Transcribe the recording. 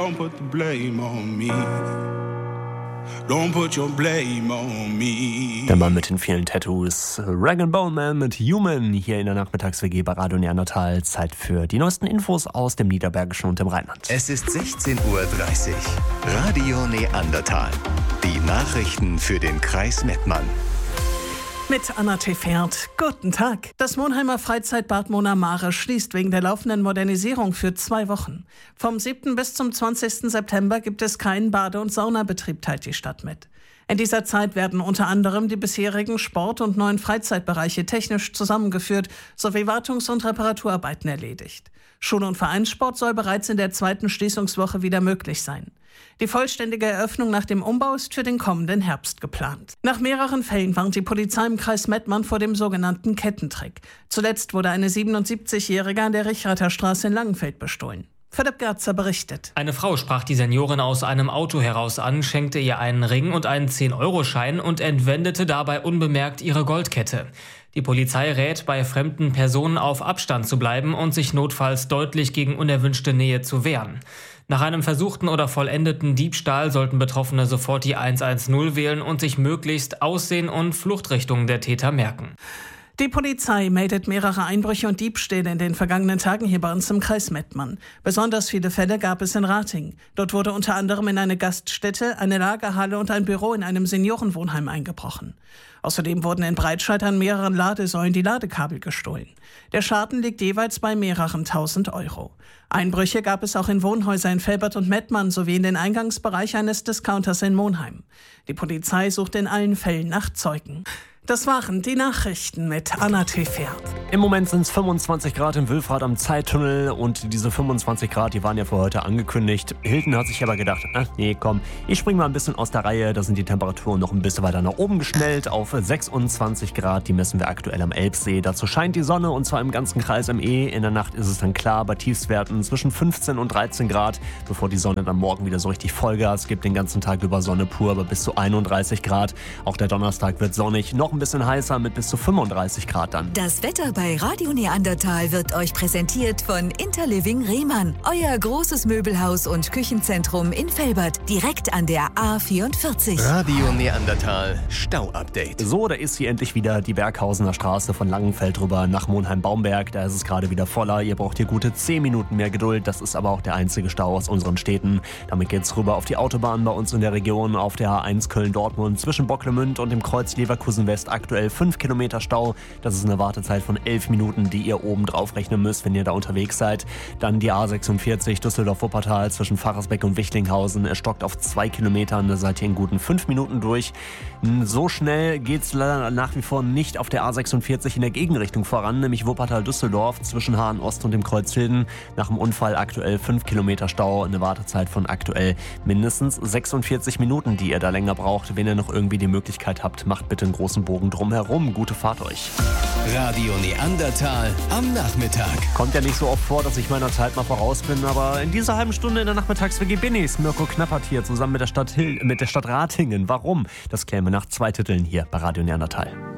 Don't put the blame on me. Don't put your blame on me. Der Mann mit den vielen Tattoos, Rag & Bone Man mit Human, hier in der Nachmittags-WG bei Radio Neandertal. Zeit für die neuesten Infos aus dem Niederbergischen und dem Rheinland. Es ist 16:30 Uhr. Radio Neandertal. Die Nachrichten für den Kreis Mettmann. Mit Anna Tefert. Guten Tag. Das Monheimer Freizeitbad Mona Mare schließt wegen der laufenden Modernisierung für 2 Wochen. Vom 7. bis zum 20. September gibt es keinen Bade- und Saunabetrieb, teilt die Stadt mit. In dieser Zeit werden unter anderem die bisherigen Sport- und neuen Freizeitbereiche technisch zusammengeführt sowie Wartungs- und Reparaturarbeiten erledigt. Schul- und Vereinssport soll bereits in der 2. Schließungswoche wieder möglich sein. Die vollständige Eröffnung nach dem Umbau ist für den kommenden Herbst geplant. Nach mehreren Fällen warnt die Polizei im Kreis Mettmann vor dem sogenannten Kettentrick. Zuletzt wurde eine 77-Jährige an der Richrather Straße in Langenfeld bestohlen. Philipp Gerzer berichtet. Eine Frau sprach die Seniorin aus einem Auto heraus an, schenkte ihr einen Ring und einen 10-Euro-Schein und entwendete dabei unbemerkt ihre Goldkette. Die Polizei rät, bei fremden Personen auf Abstand zu bleiben und sich notfalls deutlich gegen unerwünschte Nähe zu wehren. Nach einem versuchten oder vollendeten Diebstahl sollten Betroffene sofort die 110 wählen und sich möglichst Aussehen und Fluchtrichtungen der Täter merken. Die Polizei meldet mehrere Einbrüche und Diebstähle in den vergangenen Tagen hier bei uns im Kreis Mettmann. Besonders viele Fälle gab es in Rating. Dort wurde unter anderem in eine Gaststätte, eine Lagerhalle und ein Büro in einem Seniorenwohnheim eingebrochen. Außerdem wurden in Breitscheid an mehreren Ladesäulen die Ladekabel gestohlen. Der Schaden liegt jeweils bei mehreren tausend Euro. Einbrüche gab es auch in Wohnhäuser in Velbert und Mettmann sowie in den Eingangsbereich eines Discounters in Monheim. Die Polizei sucht in allen Fällen nach Zeugen. Das waren die Nachrichten mit Anna Tefert. Im Moment sind es 25 Grad im Wülfrath am Zeittunnel und diese 25 Grad, die waren ja für heute angekündigt. Hilton hat sich aber gedacht, nee, komm, ich spring mal ein bisschen aus der Reihe. Da sind die Temperaturen noch ein bisschen weiter nach oben geschnellt auf 26 Grad. Die messen wir aktuell am Elbsee. Dazu scheint die Sonne und zwar im ganzen Kreis ME. In der Nacht ist es dann klar bei Tiefstwerten zwischen 15 und 13 Grad, bevor die Sonne dann morgen wieder so richtig Vollgas gibt. Den ganzen Tag über Sonne pur, aber bis zu 31 Grad. Auch der Donnerstag wird sonnig, noch ein bisschen heißer mit bis zu 35 Grad dann. Das Wetter bei Radio Neandertal wird euch präsentiert von Interliving Rehmann. Euer großes Möbelhaus und Küchenzentrum in Velbert, direkt an der A44. Radio Neandertal Stau-Update. So, da ist sie endlich wieder, die Berghausener Straße von Langenfeld rüber nach Monheim-Baumberg. Da ist es gerade wieder voller. Ihr braucht hier gute 10 Minuten mehr Geduld. Das ist aber auch der einzige Stau aus unseren Städten. Damit geht's rüber auf die Autobahn bei uns in der Region, auf der A1 Köln-Dortmund zwischen Bocklemünd und dem Kreuz Leverkusen-West. Aktuell 5 Kilometer Stau. Das ist eine Wartezeit von 11 Minuten, die ihr oben drauf rechnen müsst, wenn ihr da unterwegs seid. Dann die A46 Düsseldorf-Wuppertal zwischen Pfarrersbeck und Wichlinghausen. Es stockt auf 2 Kilometern. Da seid ihr in guten 5 Minuten durch. So schnell geht's leider nach wie vor nicht auf der A46 in der Gegenrichtung voran, nämlich Wuppertal-Düsseldorf zwischen Hahn-Ost und dem Kreuz Hilden. Nach dem Unfall aktuell 5 Kilometer Stau. Eine Wartezeit von aktuell mindestens 46 Minuten, die ihr da länger braucht. Wenn ihr noch irgendwie die Möglichkeit habt, macht bitte einen großen Bogen drumherum. Gute Fahrt euch. Radio Neandertal am Nachmittag. Kommt ja nicht so oft vor, dass ich meiner Zeit mal voraus bin, aber in dieser halben Stunde in der Nachmittags-WG bin ich's. Mirko Knappert hier zusammen mit der Stadt Ratingen. Warum? Das klären wir nach 2 Titeln hier bei Radio Neandertal.